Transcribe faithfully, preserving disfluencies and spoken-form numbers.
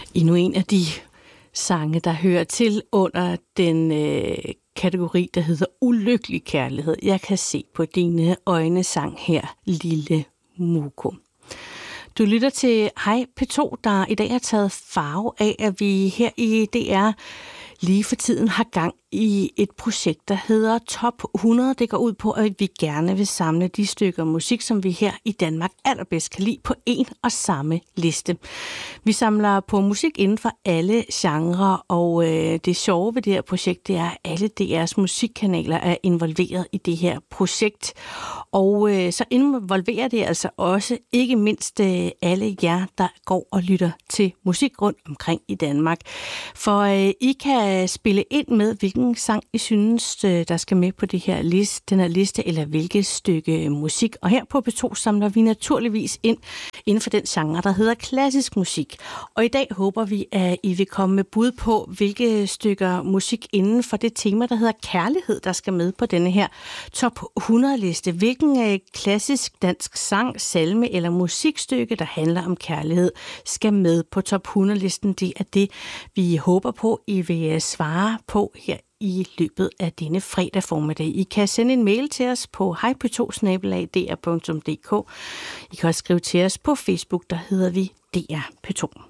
Endnu en af de sange, der hører til under den øh, kategori, der hedder ulykkelig kærlighed. Jeg kan se på dine øjne, sang her, Lille Muko. Du lytter til Hej P to, der i dag har taget farve af, at vi her i D R lige for tiden har gang i et projekt, der hedder Top hundrede. Det går ud på, at vi gerne vil samle de stykker musik, som vi her i Danmark allerbedst kan lide, på en og samme liste. Vi samler på musik inden for alle genrer, og øh, det sjove ved det her projekt, det er, at alle D R's musikkanaler er involveret i det her projekt. Og øh, så involverer det altså også ikke mindst øh, alle jer, der går og lytter til musik rundt omkring i Danmark. For øh, I kan spille ind med, hvilken sang I synes, der skal med på det her liste, den her liste, eller hvilket stykke musik. Og her på P to samler vi naturligvis ind inden for den genre, der hedder klassisk musik. Og i dag håber vi, at I vil komme med bud på, hvilke stykker musik inden for det tema, der hedder kærlighed, der skal med på denne her top hundrede-liste. Hvilken klassisk dansk sang, salme eller musikstykke, der handler om kærlighed, skal med på top hundrede-listen. Det er det, vi håber på, I vil svare på her i løbet af denne fredag formiddag. I kan sende en mail til os på hej p to snabel-a d r punktum d k. I kan også skrive til os på Facebook, der hedder vi D R P to.